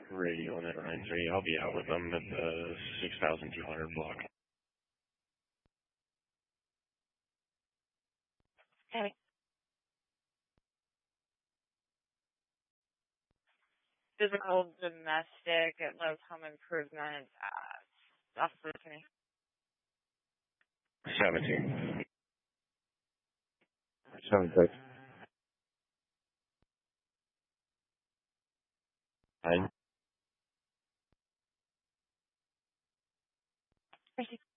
radio in that 9-3. I'll be out with them at the 6,200 block. Okay. Physical, domestic, low home improvement, opportunity. 17. 76. 9.